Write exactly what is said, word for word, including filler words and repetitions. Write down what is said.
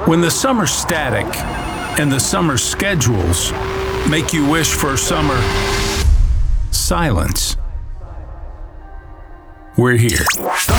When the summer static and the summer schedules make you wish for summer silence, we're here.